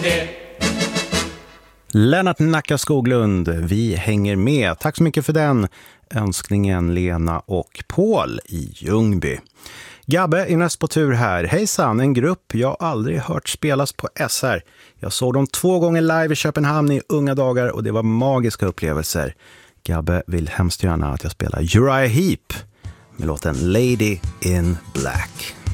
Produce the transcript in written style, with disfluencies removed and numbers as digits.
det. Lennart Nacka Skoglund, vi hänger med. Tack så mycket för den önskningen, Lena och Paul i Ljungby. Gabbe är näst på tur här. Hejsan, en grupp jag aldrig hört spelas på SR. Jag såg dem 2 gånger live i Köpenhamn i unga dagar och det var magiska upplevelser. Gabbe vill hemskt gärna att jag spelar Uriah Heep med låten Lady in Black.